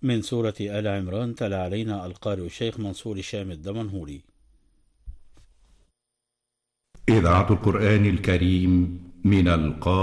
من سورة آل عمران. تلا علينا القارئ الشيخ منصور الشام الدمنهوري. إذاعة القرآن الكريم من القاهرة.